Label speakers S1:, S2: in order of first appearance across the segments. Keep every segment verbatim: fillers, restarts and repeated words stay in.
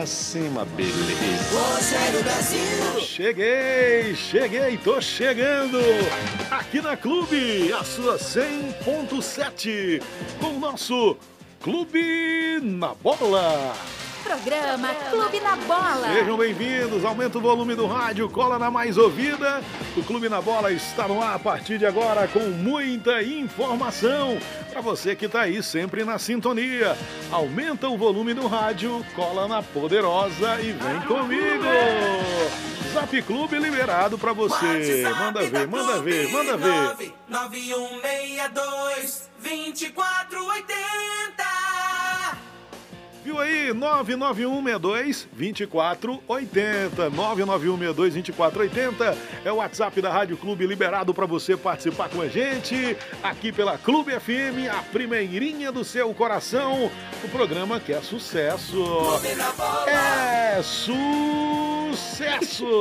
S1: pra cima, beleza.
S2: Rogério Brasil.
S3: Cheguei, cheguei, tô chegando aqui na Clube, a sua cem ponto sete, com o nosso Clube na Bola.
S4: Programa Clube na Bola.
S3: Sejam bem-vindos, aumenta o volume do rádio, cola na mais ouvida. O Clube na Bola está no ar a partir de agora com muita informação para você que está aí sempre na sintonia. Aumenta o volume do rádio, cola na poderosa e vem comigo. Zap Clube liberado para você. Manda ver, manda ver, manda ver.
S2: nove um seis dois, dois quatro oito zero.
S3: Viu aí? nove nove um seis dois, dois quatro oito zero. nove nove um seis dois, dois quatro oito zero é o WhatsApp da Rádio Clube liberado para você participar com a gente aqui pela Clube F M, a primeirinha do seu coração. O programa que é sucesso. É sucesso!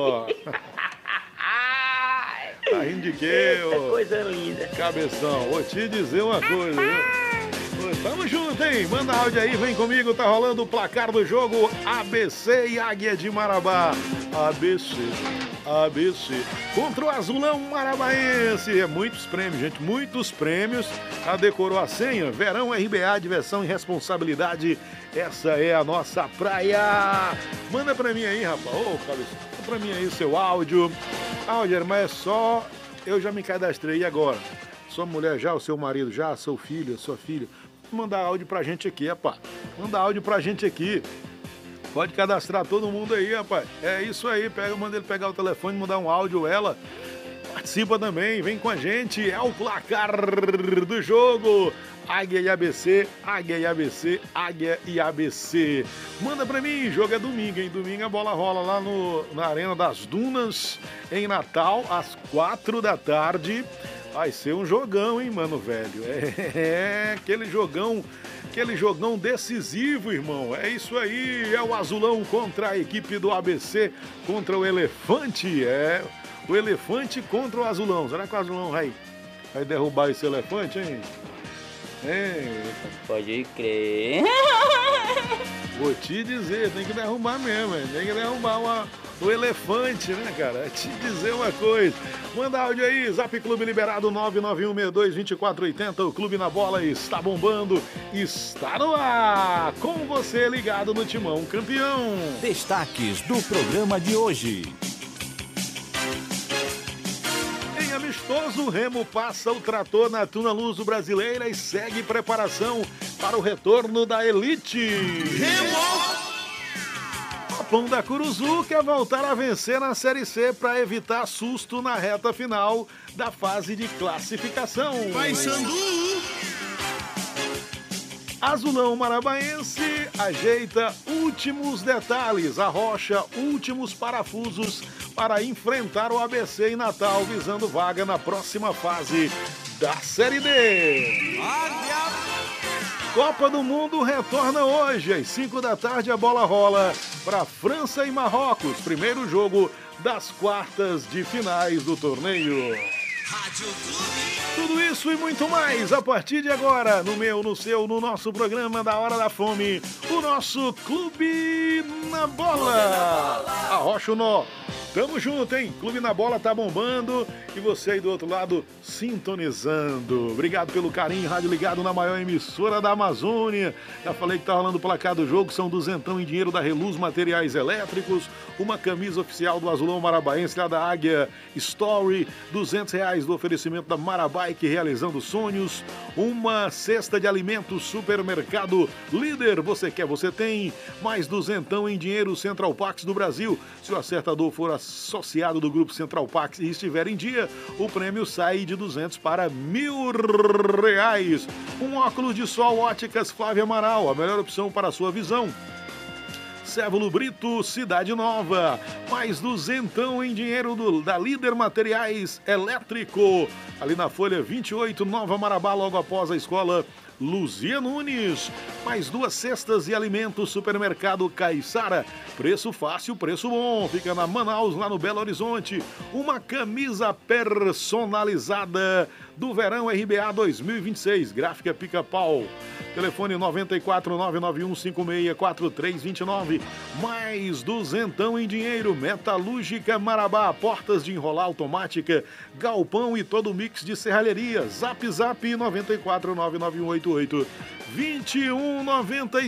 S3: Tá rindo de quê? Ô?
S5: Coisa linda.
S3: Cabeção, vou te dizer uma coisa, viu? Tamo junto, hein? Manda áudio aí, vem comigo, tá rolando o placar do jogo A B C e Águia de Marabá. A B C, A B C, contra o Azulão Marabaense. É muitos prêmios, gente, muitos prêmios. Já decorou a senha? Verão R B A, diversão e responsabilidade. Essa é a nossa praia. Manda pra mim aí, rapaz. Ô, cabeça, manda pra mim aí o seu áudio. Áudio, mas é só... Eu já me cadastrei, e agora? Sua mulher já, o seu marido já, seu filho, sua filha... Mandar áudio pra gente aqui, rapaz. Manda áudio pra gente aqui. Pode cadastrar todo mundo aí, rapaz. É isso aí. Pega, manda ele pegar o telefone, mandar um áudio, ela. Participa também, vem com a gente. É o placar do jogo. Águia e A B C, Águia e A B C, Águia e A B C. Manda pra mim, jogo é domingo, hein? Domingo a bola rola lá no, na Arena das Dunas, em Natal, às quatro da tarde. Vai ser um jogão, hein, mano, velho? É, é, aquele jogão, aquele jogão decisivo, irmão. É isso aí, é o Azulão contra a equipe do A B C, contra o Elefante. É, o Elefante contra o Azulão. Será que o Azulão vai, vai derrubar esse elefante, hein? É.
S5: Pode crer.
S3: Vou te dizer, tem que derrubar mesmo, hein? Tem que derrubar uma... o elefante, né, cara? Te dizer uma coisa. Manda áudio aí, Zap Clube liberado nove nove um seis dois, dois quatro oito zero. O Clube na Bola está bombando, está no ar. Com você ligado no Timão Campeão.
S6: Destaques do programa de hoje.
S3: Em amistoso, o Remo passa o trator na Tuna Luso Brasileira e segue preparação para o retorno da elite. Remo! O Pão da Curuzu quer voltar a vencer na Série C para evitar susto na reta final da fase de classificação.
S2: Paysandu.
S3: Azulão Marabaense ajeita últimos detalhes, arrocha últimos parafusos para enfrentar o A B C em Natal, visando vaga na próxima fase da Série D. Copa do Mundo retorna hoje, às cinco da tarde a bola rola para França e Marrocos, primeiro jogo das quartas de finais do torneio. Tudo isso e muito mais a partir de agora, no meu, no seu, no nosso programa da Hora da Fome, o nosso Clube na Bola. Arrocha o nó. Tamo junto, hein? Clube na Bola tá bombando e você aí do outro lado sintonizando. Obrigado pelo carinho, rádio ligado na maior emissora da Amazônia. Já falei que tá rolando o placar do jogo, são duzentão em dinheiro da Reluz Materiais Elétricos, uma camisa oficial do Azulão Marabaense lá da Águia Story, duzentos reais do oferecimento da Marabike realizando sonhos, uma cesta de alimentos supermercado líder, você quer, você tem, mais duzentão em dinheiro Central Pax do Brasil. Se o acertador for associado do Grupo Central Pax e estiver em dia, o prêmio sai de duzentos para mil reais. Um óculos de sol Óticas Flávia Amaral, a melhor opção para a sua visão. Cévulo Brito, Cidade Nova, mais duzentão em dinheiro do, da Líder Materiais Elétrico, ali na Folha vinte e oito, Nova Marabá, logo após a escola Luzia Nunes, mais duas cestas de alimentos, supermercado Caiçara, preço fácil, preço bom, fica na Manaus, lá no Belo Horizonte, uma camisa personalizada do verão R B A dois mil e vinte e seis, gráfica Pica-Pau, Telefone nove quatro nove nove um cinco seis quatro três dois nove. Mais duzentão em dinheiro. Metalúrgica Marabá. Portas de enrolar automática. Galpão e todo mix de serralheria. Zap Zap nove quatro nove nove um oito oito dois um nove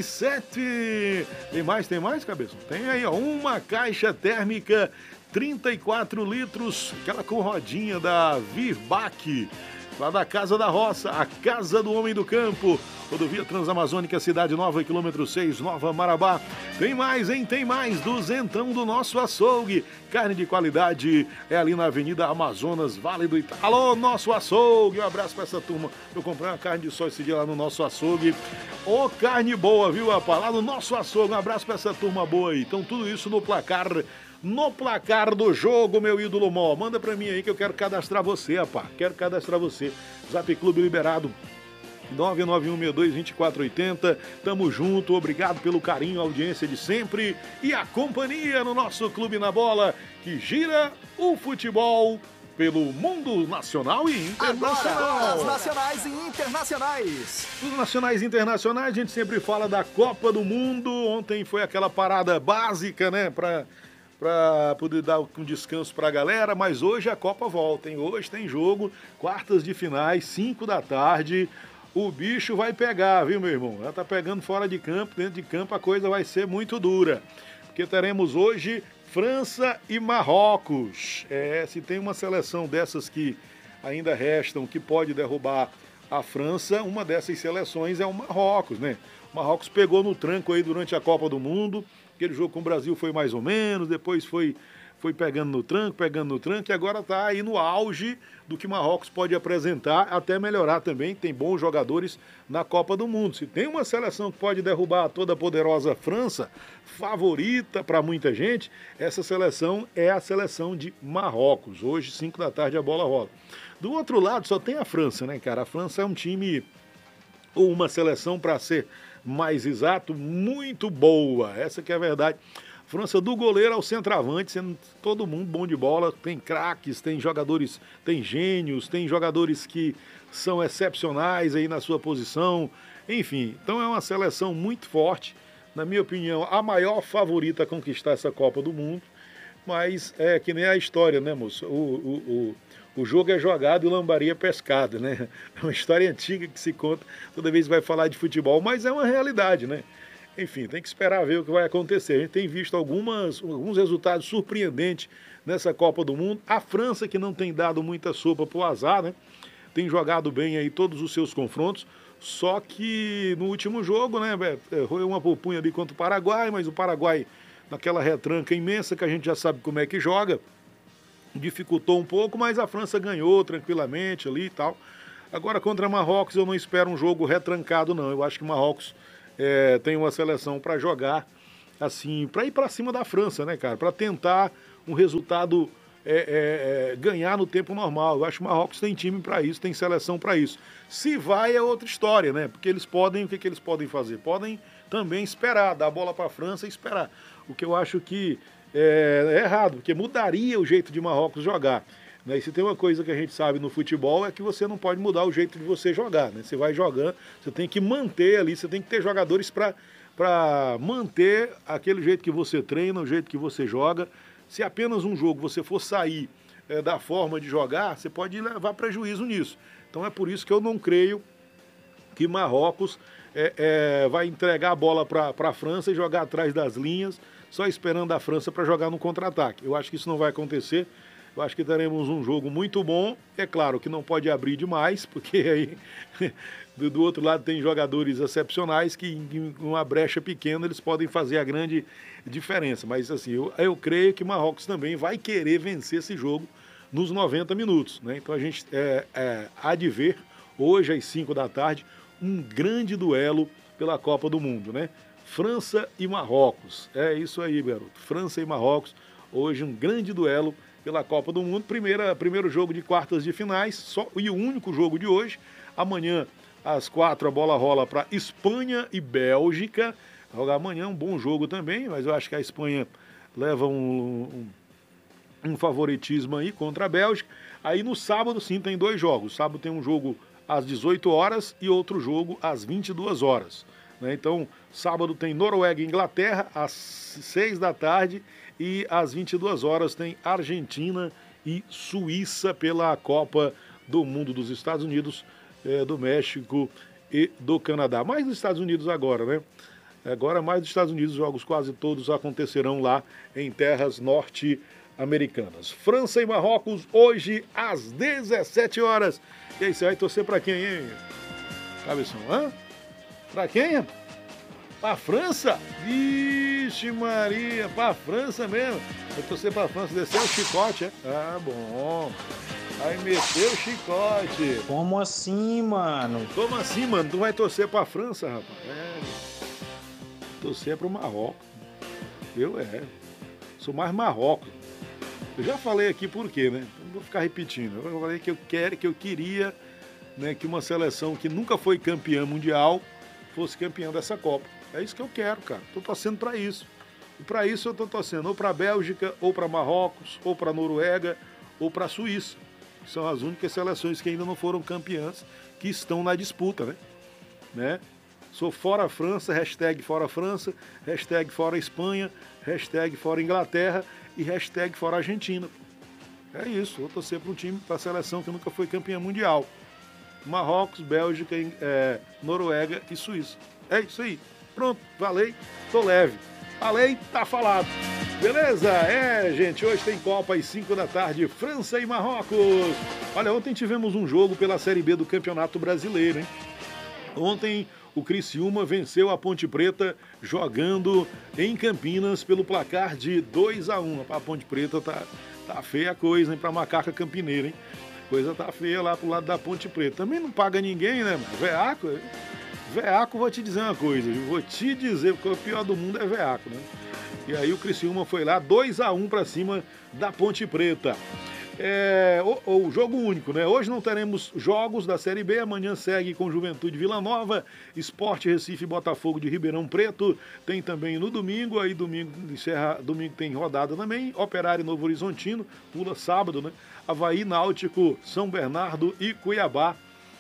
S3: sete. Tem mais, tem mais, cabeça? Tem aí, ó. Uma caixa térmica trinta e quatro litros. Aquela com rodinha da Virbac. Lá da Casa da Roça, a Casa do Homem do Campo. Rodovia Transamazônica, Cidade Nova, quilômetro seis, Nova Marabá. Tem mais, hein? Tem mais. Duzentão do nosso açougue. Carne de qualidade é ali na Avenida Amazonas, Vale do Ita. Alô, nosso açougue. Um abraço pra essa turma. Eu comprei uma carne de sol esse dia lá no nosso açougue. Ô, carne boa, viu, rapaz? Lá no nosso açougue. Um abraço pra essa turma boa aí. Então, tudo isso no placar... No placar do jogo, meu ídolo Mó. Manda pra mim aí que eu quero cadastrar você, rapaz. Quero cadastrar você. Zap Clube liberado. nove nove um seis dois dois quatro oito zero. Tamo junto. Obrigado pelo carinho, audiência de sempre. E a companhia no nosso Clube na Bola, que gira o futebol pelo mundo nacional e internacional.
S7: Agora, as nacionais e internacionais.
S3: Os nacionais e internacionais, a gente sempre fala da Copa do Mundo. Ontem foi aquela parada básica, né, pra... para poder dar um descanso para a galera, mas hoje a Copa volta, hein? Hoje tem jogo, quartas de finais, cinco da tarde, o bicho vai pegar, viu, meu irmão? Já tá pegando fora de campo, dentro de campo a coisa vai ser muito dura, porque teremos hoje França e Marrocos. É, se tem uma seleção dessas que ainda restam, que pode derrubar a França, uma dessas seleções é o Marrocos, né? O Marrocos pegou no tranco aí durante a Copa do Mundo. Aquele jogo com o Brasil foi mais ou menos, depois foi, foi pegando no tranco, pegando no tranco, e agora está aí no auge do que Marrocos pode apresentar, até melhorar também. Tem bons jogadores na Copa do Mundo. Se tem uma seleção que pode derrubar a toda poderosa França, favorita para muita gente, essa seleção é a seleção de Marrocos. Hoje, cinco da tarde, a bola rola. Do outro lado, só tem a França, né, cara? A França é um time, ou uma seleção, para ser mais exato, muito boa. Essa que é a verdade. França do goleiro ao centroavante, sendo todo mundo bom de bola. Tem craques, tem jogadores, tem gênios, tem jogadores que são excepcionais aí na sua posição. Enfim, então é uma seleção muito forte. Na minha opinião, a maior favorita a conquistar essa Copa do Mundo. Mas é que nem a história, né, moço? O, o, o, o jogo é jogado e o lambaria é pescado, né? É uma história antiga que se conta toda vez que vai falar de futebol, mas é uma realidade, né? Enfim, tem que esperar ver o que vai acontecer. A gente tem visto algumas, alguns resultados surpreendentes nessa Copa do Mundo. A França, que não tem dado muita sopa pro azar, né? Tem jogado bem aí todos os seus confrontos. Só que no último jogo, né, errou uma pupunha ali contra o Paraguai, mas o Paraguai, naquela retranca imensa que a gente já sabe como é que joga, dificultou um pouco, mas a França ganhou tranquilamente ali e tal. Agora, contra Marrocos, eu não espero um jogo retrancado, não. Eu acho que Marrocos é, tem uma seleção para jogar, assim, para ir para cima da França, né, cara? Para tentar um resultado, é, é, é, ganhar no tempo normal. Eu acho que Marrocos tem time para isso, tem seleção para isso. Se vai, é outra história, né? Porque eles podem, o que, que eles podem fazer? Podem também esperar, dar a bola para a França e esperar. O que eu acho que é, é errado, porque mudaria o jeito de Marrocos jogar. Né? E se tem uma coisa que a gente sabe no futebol é que você não pode mudar o jeito de você jogar. Né? Você vai jogando, você tem que manter ali, você tem que ter jogadores para manter aquele jeito que você treina, o jeito que você joga. Se apenas um jogo você for sair é, da forma de jogar, você pode levar prejuízo nisso. Então é por isso que eu não creio que Marrocos é, é, vai entregar a bola para a França e jogar atrás das linhas, só esperando a França para jogar no contra-ataque. Eu acho que isso não vai acontecer. Eu acho que teremos um jogo muito bom. É claro que não pode abrir demais, porque aí do, do outro lado tem jogadores excepcionais que em uma brecha pequena eles podem fazer a grande diferença. Mas assim, eu, eu creio que Marrocos também vai querer vencer esse jogo nos noventa minutos. Né? Então a gente é, é, há de ver hoje às cinco da tarde um grande duelo pela Copa do Mundo, né? França e Marrocos. É isso aí, garoto. França e Marrocos. Hoje um grande duelo pela Copa do Mundo. Primeira, primeiro jogo de quartas de finais só, e o único jogo de hoje. Amanhã, às quatro, a bola rola para Espanha e Bélgica. Vai jogar amanhã um bom jogo também, mas eu acho que a Espanha leva um, um, um favoritismo aí contra a Bélgica. Aí no sábado, sim, tem dois jogos. Sábado tem um jogo às dezoito horas e outro jogo às vinte e duas horas. Né? Então, sábado tem Noruega e Inglaterra às seis da tarde e às vinte e duas horas tem Argentina e Suíça pela Copa do Mundo dos Estados Unidos, é, do México e do Canadá. Mais dos Estados Unidos agora, né? Agora mais dos Estados Unidos, os jogos quase todos acontecerão lá em terras norte-americanas. França e Marrocos hoje às dezessete horas. E aí, você vai torcer pra quem, hein? Cabeção, hã? Pra quem? Pra França? Vixe Maria, pra França mesmo. Vai torcer pra França, desceu o chicote, é? Ah, bom. Aí meteu o chicote.
S8: Como assim, mano?
S3: Como assim, mano? Tu vai torcer pra França, rapaz? É, torcer pro Marrocos. Eu é. Sou mais Marrocos. Eu já falei aqui por quê, né? Não vou ficar repetindo. Eu falei que eu quero, que eu queria, né, que uma seleção que nunca foi campeã mundial fosse campeã dessa Copa. É isso que eu quero, cara. Tô torcendo pra isso. E pra isso eu tô torcendo ou pra Bélgica, ou pra Marrocos, ou pra Noruega, ou pra Suíça. São as únicas seleções que ainda não foram campeãs, que estão na disputa, né? né? Sou fora França, hashtag fora França, hashtag fora Espanha, hashtag fora Inglaterra e hashtag fora Argentina. É isso, vou torcer para um time, para a seleção que nunca foi campeã mundial. Marrocos, Bélgica, é, Noruega e Suíça. É isso aí. Pronto, falei, tô leve. Falei, tá falado. Beleza? É, gente, hoje tem Copa às cinco da tarde, França e Marrocos. Olha, ontem tivemos um jogo pela Série B do Campeonato Brasileiro, hein? Ontem o Criciúma venceu a Ponte Preta jogando em Campinas pelo placar de dois a um. A Ponte Preta tá, tá feia a coisa, hein, pra macaca campineira, hein? Coisa tá feia lá pro lado da Ponte Preta. Também não paga ninguém, né, mano? Veaco, Veaco, vou te dizer uma coisa, vou te dizer, porque o pior do mundo é Veaco, né? E aí o Criciúma foi lá dois a um pra cima da Ponte Preta. É, o, o jogo único, né? Hoje não teremos jogos da Série B, amanhã segue com Juventude Vila Nova, Sport Recife e Botafogo de Ribeirão Preto, tem também no domingo, aí domingo encerra, domingo tem rodada também, Operário e Novo Horizontino, pula sábado, né? Avaí, Náutico, São Bernardo e Cuiabá.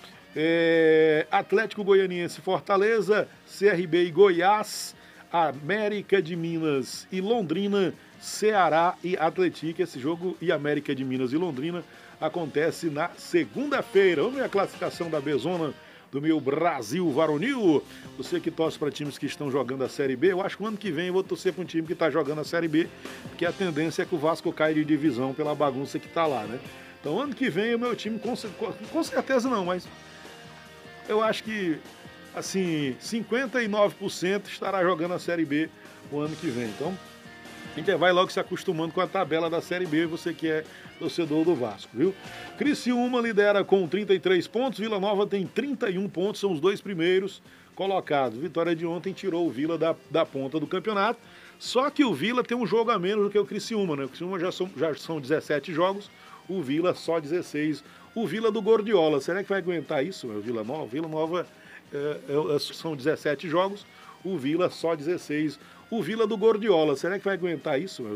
S3: É, Atlético Goianiense, Fortaleza, C R B e Goiás, América de Minas e Londrina, Ceará e Atlético. Esse jogo e América de Minas e Londrina acontece na segunda-feira. Vamos ver a classificação da B-Zona do meu Brasil varonil. Você que torce para times que estão jogando a Série B, eu acho que o ano que vem eu vou torcer para um time que está jogando a Série B, porque a tendência é que o Vasco caia de divisão pela bagunça que está lá, né? Então ano que vem o meu time, com, com certeza não, mas eu acho que assim, cinquenta e nove por cento estará jogando a Série B o ano que vem. Então a gente vai logo se acostumando com a tabela da Série B, você que é torcedor do Vasco, viu? Criciúma lidera com trinta e três pontos, Vila Nova tem trinta e um pontos, são os dois primeiros colocados. Vitória de ontem tirou o Vila da, da ponta do campeonato, só que o Vila tem um jogo a menos do que o Criciúma, né? O Criciúma já são, já são dezessete jogos, o Vila só dezesseis. O Vila do Gordiola, será que vai aguentar isso? O Vila Nova, Vila Nova é, é, são dezessete jogos, o Vila só dezesseis. O Vila do Gordiola, será que vai aguentar isso?